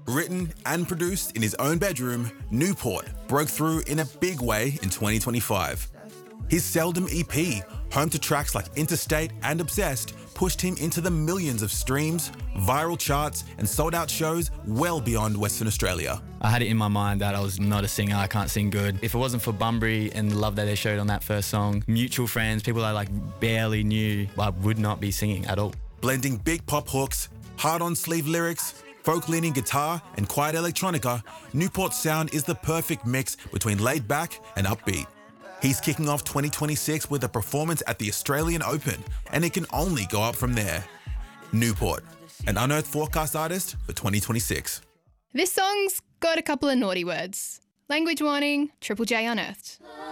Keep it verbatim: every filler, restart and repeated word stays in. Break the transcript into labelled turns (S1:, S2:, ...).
S1: Written and produced in his own bedroom, Newport broke through in a big way in twenty twenty-five. His Seldom E P, home to tracks like Interstate and Obsessed, pushed him into the millions of streams, viral charts, and sold-out shows well beyond Western Australia.
S2: I had it in my mind that I was not a singer, I can't sing good. If it wasn't for Bunbury and the love that they showed on that first song, mutual friends, people I like barely knew, I would not be singing at all.
S1: Blending big pop hooks, hard-on-sleeve lyrics, folk-leaning guitar, and quiet electronica, Newport's sound is the perfect mix between laid-back and upbeat. He's kicking off twenty twenty-six with a performance at the Australian Open, and it can only go up from there. Newport, an unearthed forecast artist for twenty twenty-six.
S3: This song's got a couple of naughty words. Language warning, Triple J unearthed.